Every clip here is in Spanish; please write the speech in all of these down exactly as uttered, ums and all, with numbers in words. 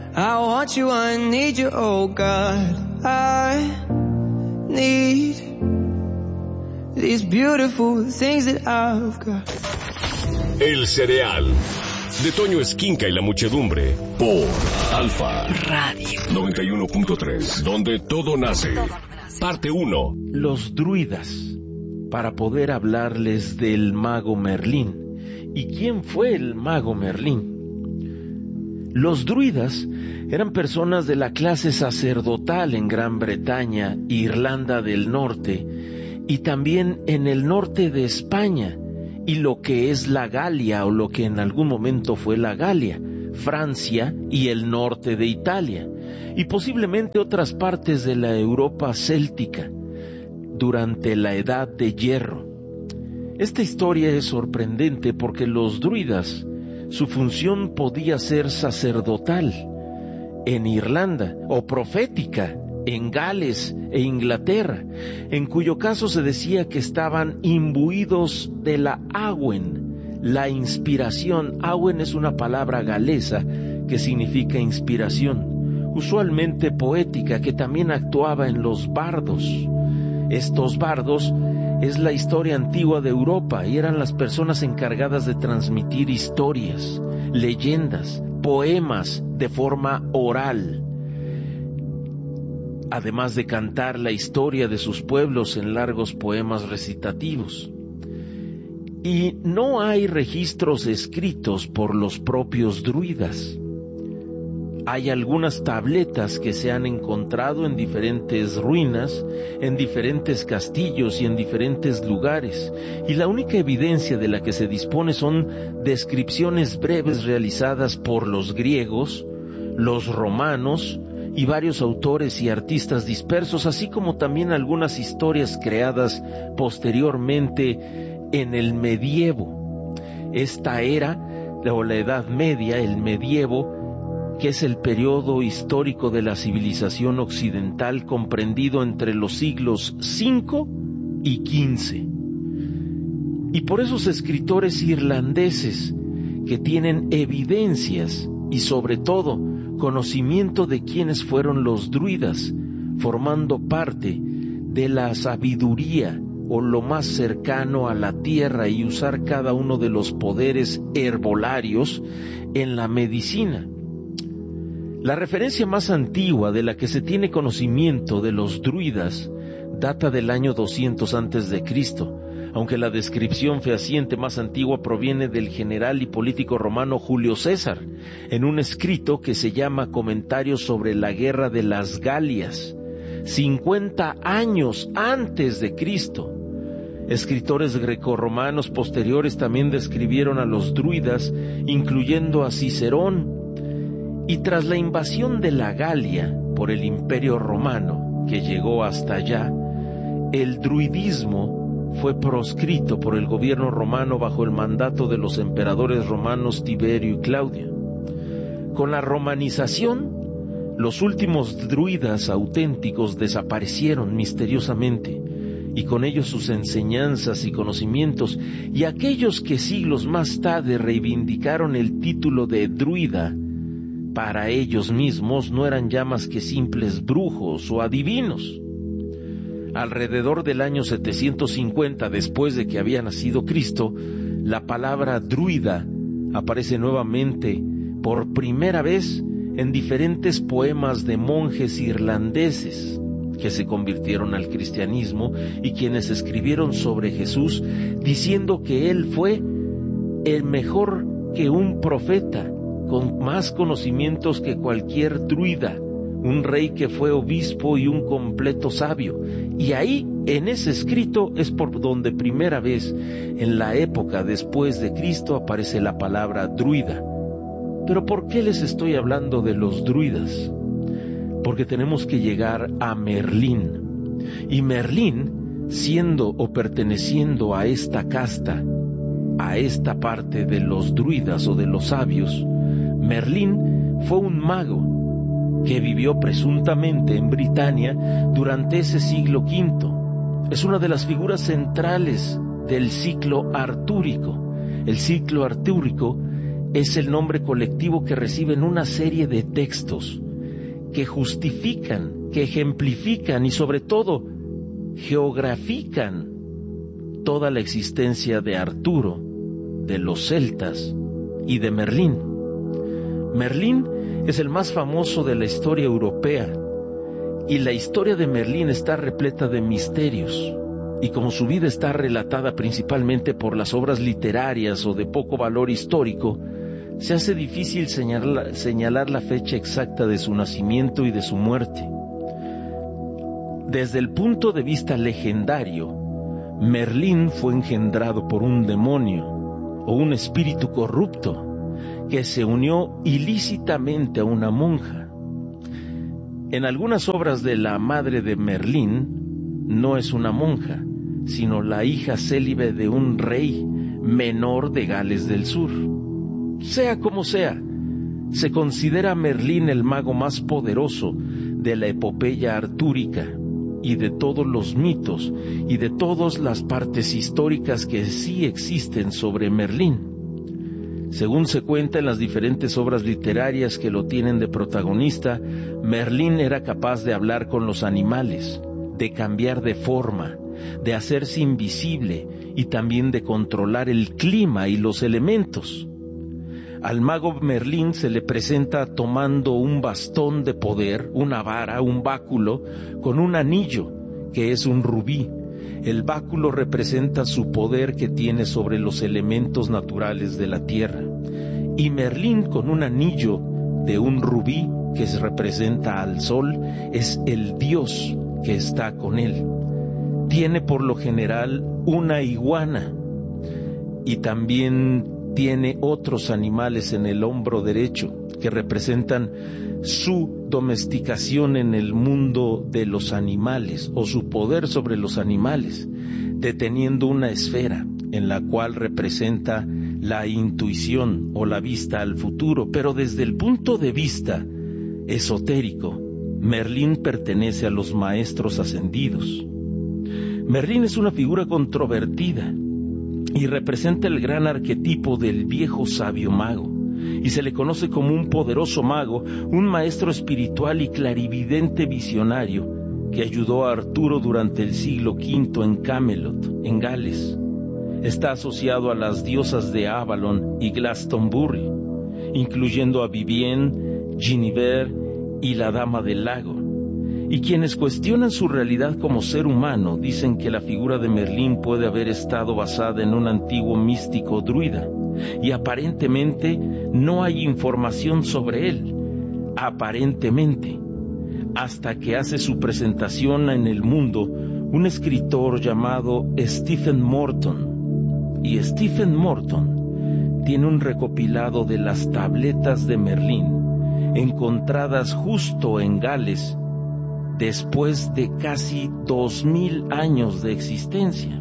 I want you, I need you, oh God. I need these beautiful things that I've got. El cereal de Toño Esquinca y la muchedumbre por Alfa Radio noventa y uno punto tres, donde todo nace. Parte uno. Los druidas, para poder hablarles del mago Merlín. ¿Y quién fue el mago Merlín? Los druidas eran personas de la clase sacerdotal en Gran Bretaña, Irlanda del Norte y también en el norte de España y lo que es la Galia o lo que en algún momento fue la Galia, Francia y el norte de Italia y posiblemente otras partes de la Europa céltica durante la Edad de Hierro. Esta historia es sorprendente porque los druidas, su función podía ser sacerdotal en Irlanda o profética en Gales e Inglaterra, en cuyo caso se decía que estaban imbuidos de la Awen, la inspiración. Awen es una palabra galesa que significa inspiración, usualmente poética, que también actuaba en los bardos. Estos bardos es la historia antigua de Europa y eran las personas encargadas de transmitir historias, leyendas, poemas de forma oral, además de cantar la historia de sus pueblos en largos poemas recitativos. Y no hay registros escritos por los propios druidas. Hay algunas tabletas que se han encontrado en diferentes ruinas, en diferentes castillos y en diferentes lugares, y la única evidencia de la que se dispone son descripciones breves realizadas por los griegos, los romanos y varios autores y artistas dispersos, así como también algunas historias creadas posteriormente en el medievo. Esta era, o la Edad Media, el medievo, que es el periodo histórico de la civilización occidental comprendido entre los siglos cinco y quince. Y por esos escritores irlandeses que tienen evidencias y sobre todo conocimiento de quiénes fueron los druidas, formando parte de la sabiduría o lo más cercano a la tierra y usar cada uno de los poderes herbolarios en la medicina. La referencia más antigua de la que se tiene conocimiento de los druidas data del año doscientos antes de Cristo, aunque la descripción fehaciente más antigua proviene del general y político romano Julio César, en un escrito que se llama Comentarios sobre la Guerra de las Galias, cincuenta años antes de Cristo. Escritores grecorromanos posteriores también describieron a los druidas, incluyendo a Cicerón. Y tras la invasión de la Galia por el Imperio Romano, que llegó hasta allá, el druidismo fue proscrito por el gobierno romano bajo el mandato de los emperadores romanos Tiberio y Claudio. Con la romanización, los últimos druidas auténticos desaparecieron misteriosamente, y con ellos sus enseñanzas y conocimientos, y aquellos que siglos más tarde reivindicaron el título de druida, para ellos mismos no eran ya más que simples brujos o adivinos. Alrededor del año setecientos cincuenta después de que había nacido Cristo, la palabra druida aparece nuevamente por primera vez en diferentes poemas de monjes irlandeses que se convirtieron al cristianismo y quienes escribieron sobre Jesús diciendo que él fue el mejor que un profeta, con más conocimientos que cualquier druida, un rey que fue obispo y un completo sabio. Y ahí, en ese escrito, es por donde primera vez, en la época después de Cristo, aparece la palabra druida. Pero ¿por qué les estoy hablando de los druidas? Porque tenemos que llegar a Merlín. Y Merlín, siendo o perteneciendo a esta casta, a esta parte de los druidas o de los sabios, Merlín fue un mago que vivió presuntamente en Britania durante ese siglo quinto. Es una de las figuras centrales del ciclo artúrico. El ciclo artúrico es el nombre colectivo que reciben una serie de textos que justifican, que ejemplifican y sobre todo geografican toda la existencia de Arturo, de los celtas y de Merlín. Merlín es el más famoso de la historia europea y la historia de Merlín está repleta de misterios. Y como su vida está relatada principalmente por las obras literarias o de poco valor histórico, se hace difícil señalar, señalar la fecha exacta de su nacimiento y de su muerte. Desde el punto de vista legendario, Merlín fue engendrado por un demonio o un espíritu corrupto que se unió ilícitamente a una monja. En algunas obras de la madre de Merlín no es una monja, sino la hija célibe de un rey menor de Gales del Sur. Sea como sea, se considera a Merlín el mago más poderoso de la epopeya artúrica y de todos los mitos y de todas las partes históricas que sí existen sobre Merlín. Según se cuenta en las diferentes obras literarias que lo tienen de protagonista, Merlín era capaz de hablar con los animales, de cambiar de forma, de hacerse invisible y también de controlar el clima y los elementos. Al mago Merlín se le presenta tomando un bastón de poder, una vara, un báculo, con un anillo, que es un rubí. El báculo representa su poder que tiene sobre los elementos naturales de la tierra. Y Merlín, con un anillo de un rubí, que se representa al sol, es el dios que está con él. Tiene por lo general una iguana y también tiene otros animales en el hombro derecho que representan su domesticación en el mundo de los animales o su poder sobre los animales, deteniendo una esfera en la cual representa la intuición o la vista al futuro. Pero desde el punto de vista esotérico, Merlín pertenece a los maestros ascendidos. Merlín es una figura controvertida y representa el gran arquetipo del viejo sabio mago, y se le conoce como un poderoso mago, un maestro espiritual y clarividente visionario que ayudó a Arturo durante el siglo quinto en Camelot, en Gales. Está asociado a las diosas de Avalon y Glastonbury, incluyendo a Vivienne, Guinevere y la Dama del Lago. Y quienes cuestionan su realidad como ser humano dicen que la figura de Merlín puede haber estado basada en un antiguo místico druida, y aparentemente no hay información sobre él, aparentemente, hasta que hace su presentación en el mundo un escritor llamado Stephen Morton. Y Stephen Morton tiene un recopilado de las tabletas de Merlín encontradas justo en Gales después de casi dos mil años de existencia.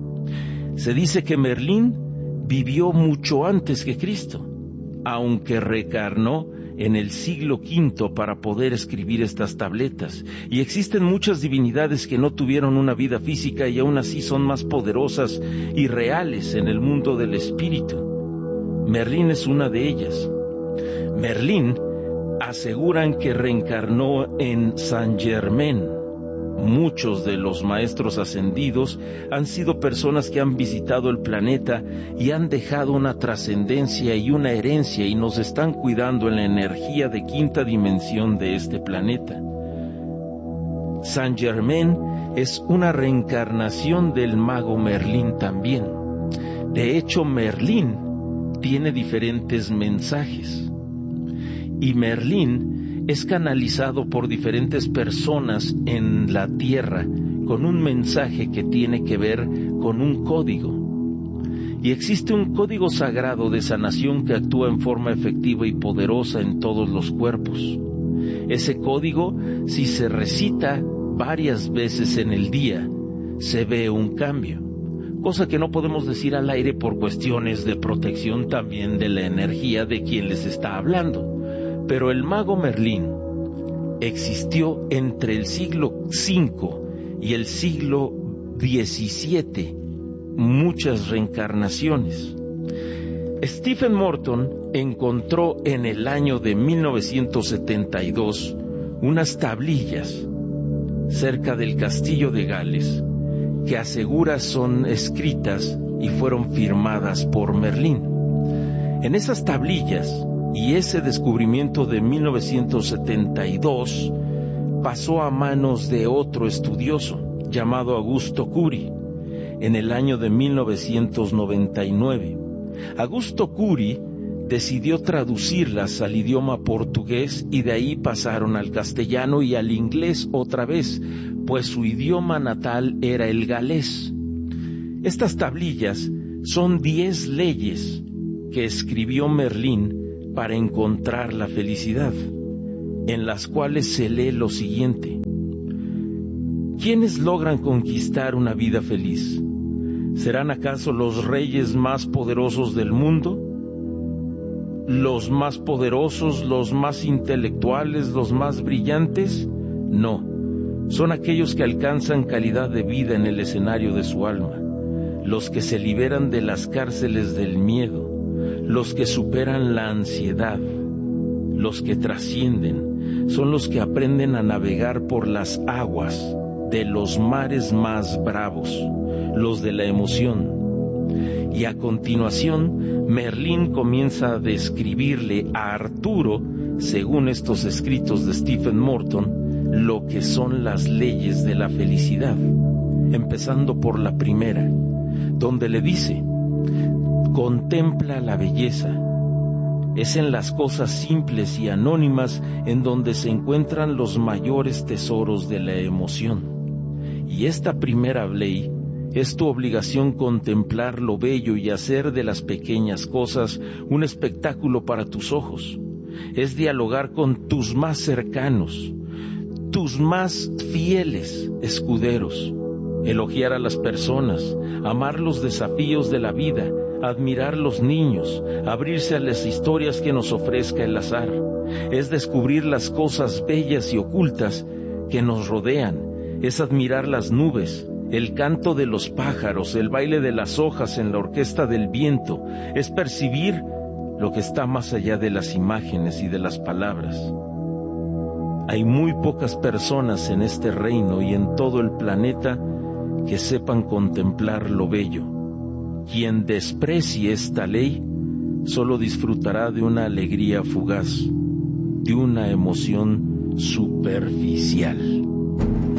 Se dice que Merlín vivió mucho antes que Cristo, aunque reencarnó en el siglo quinto para poder escribir estas tabletas. Y existen muchas divinidades que no tuvieron una vida física y aún así son más poderosas y reales en el mundo del espíritu. Merlín es una de ellas. Merlín aseguran que reencarnó en Saint Germain. Muchos de los maestros ascendidos han sido personas que han visitado el planeta y han dejado una trascendencia y una herencia y nos están cuidando en la energía de quinta dimensión de este planeta. Saint Germain es una reencarnación del mago Merlín también. De hecho, Merlín tiene diferentes mensajes. Y Merlín es canalizado por diferentes personas en la tierra con un mensaje que tiene que ver con un código. Y existe un código sagrado de sanación que actúa en forma efectiva y poderosa en todos los cuerpos. Ese código, si se recita varias veces en el día, se ve un cambio, cosa que no podemos decir al aire por cuestiones de protección también de la energía de quien les está hablando. Pero el mago Merlín existió entre el siglo cinco y el siglo diecisiete, muchas reencarnaciones. Stephen Morton encontró en el año de mil novecientos setenta y dos unas tablillas cerca del castillo de Gales que asegura son escritas y fueron firmadas por Merlín. En esas tablillas y ese descubrimiento de mil novecientos setenta y dos pasó a manos de otro estudioso llamado Augusto Cury en el año de mil novecientos noventa y nueve. Augusto Cury decidió traducirlas al idioma portugués y de ahí pasaron al castellano y al inglés otra vez, pues su idioma natal era el galés. Estas tablillas son diez leyes que escribió Merlín para encontrar la felicidad, en las cuales se lee lo siguiente: ¿quiénes logran conquistar una vida feliz? ¿Serán acaso los reyes más poderosos del mundo? ¿Los más poderosos, los más intelectuales, los más brillantes? No, son aquellos que alcanzan calidad de vida en el escenario de su alma, los que se liberan de las cárceles del miedo, los que superan la ansiedad, los que trascienden, son los que aprenden a navegar por las aguas de los mares más bravos, los de la emoción. Y a continuación, Merlín comienza a describirle a Arturo, según estos escritos de Stephen Morton, lo que son las leyes de la felicidad, empezando por la primera, donde le dice: contempla la belleza. Es en las cosas simples y anónimas en donde se encuentran los mayores tesoros de la emoción. Y esta primera ley es tu obligación contemplar lo bello y hacer de las pequeñas cosas un espectáculo para tus ojos. Es dialogar con tus más cercanos, tus más fieles escuderos, elogiar a las personas, amar los desafíos de la vida, admirar los niños, abrirse a las historias que nos ofrezca el azar. Es descubrir las cosas bellas y ocultas que nos rodean. Es admirar las nubes, el canto de los pájaros, el baile de las hojas en la orquesta del viento. Es percibir lo que está más allá de las imágenes y de las palabras. Hay muy pocas personas en este reino y en todo el planeta que sepan contemplar lo bello. Quien desprecie esta ley solo disfrutará de una alegría fugaz, de una emoción superficial.